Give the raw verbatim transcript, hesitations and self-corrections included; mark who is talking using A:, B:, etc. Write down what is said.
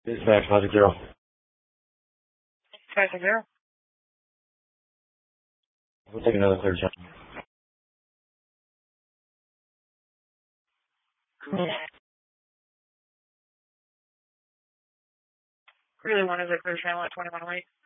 A: Dispatch five six zero.
B: five six zero.
A: We'll take another third shot.
B: Really one is a clear channel at twenty-one oh eight.